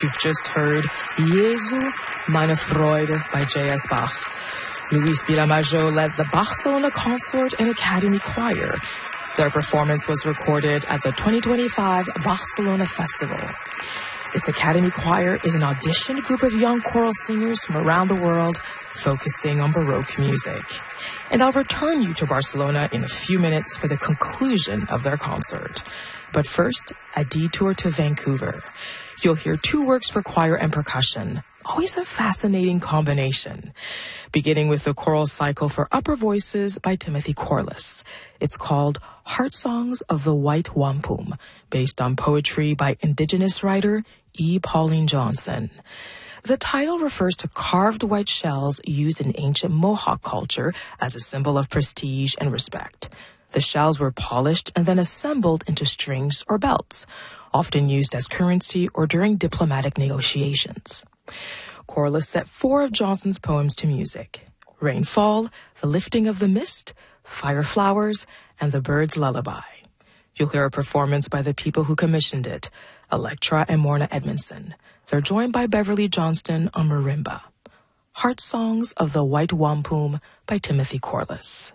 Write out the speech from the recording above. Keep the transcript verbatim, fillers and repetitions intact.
You've just heard Jesu, meine Freude by J S Bach. Luis Villamajo led the Barcelona Consort and Academy Choir. Their performance was recorded at the twenty twenty-five Barcelona Festival. Its Academy Choir is an auditioned group of young choral singers from around the world focusing on Baroque music. And I'll return you to Barcelona in a few minutes for the conclusion of their concert. But first, a detour to Vancouver. You'll hear two works for choir and percussion. Always a fascinating combination. Beginning with the choral cycle for upper voices by Timothy Corliss. It's called Heart Songs of the White Wampum, based on poetry by Indigenous writer E. Pauline Johnson. The title refers to carved white shells used in ancient Mohawk culture as a symbol of prestige and respect. The shells were polished and then assembled into strings or belts, often used as currency or during diplomatic negotiations. Corliss set four of Johnson's poems to music: Rainfall, The Lifting of the Mist, Fire Flowers, and The Bird's Lullaby. You'll hear a performance by the people who commissioned it, Electra and Morna Edmondson. They're joined by Beverly Johnston on marimba. Heart Songs of the White Wampum by Timothy Corliss.